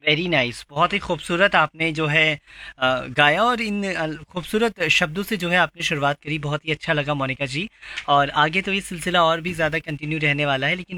Very nice, बहुत ही खूबसूरत आपने जो है गाया, और इन खूबसूरत शब्दों से जो है आपने शुरुआत करी, बहुत ही अच्छा लगा मोनिका जी। और आगे तो ये सिलसिला और भी ज़्यादा कंटिन्यू रहने वाला है, लेकिन